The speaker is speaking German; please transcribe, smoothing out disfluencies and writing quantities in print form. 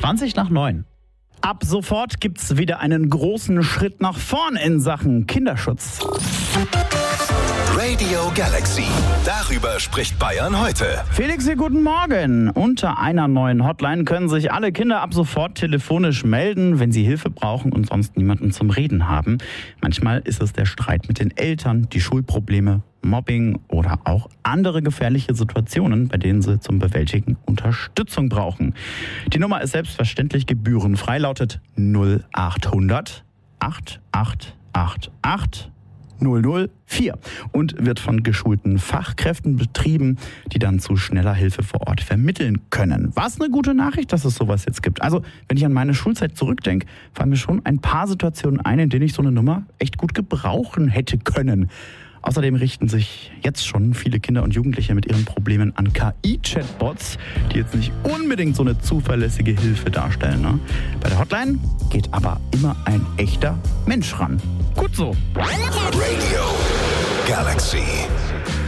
20 nach 9. Ab sofort gibt's wieder einen großen Schritt nach vorn in Sachen Kinderschutz. Radio Galaxy. Darüber spricht Bayern heute. Felix, hier guten Morgen. Unter einer neuen Hotline können sich alle Kinder ab sofort telefonisch melden, wenn sie Hilfe brauchen und sonst niemanden zum Reden haben. Manchmal ist es der Streit mit den Eltern, die Schulprobleme, Mobbing oder auch andere gefährliche Situationen, bei denen sie zum Bewältigen Unterstützung brauchen. Die Nummer ist selbstverständlich gebührenfrei, lautet 0800 8888 004 und wird von geschulten Fachkräften betrieben, die dann zu schneller Hilfe vor Ort vermitteln können. Was eine gute Nachricht, dass es sowas jetzt gibt. Also, wenn ich an meine Schulzeit zurückdenke, fallen mir schon ein paar Situationen ein, in denen ich so eine Nummer echt gut gebrauchen hätte können. Außerdem richten sich jetzt schon viele Kinder und Jugendliche mit ihren Problemen an KI-Chatbots, die jetzt nicht unbedingt so eine zuverlässige Hilfe darstellen. Ne? Bei der Hotline geht aber immer ein echter Mensch ran. Gut so. Radio Galaxy.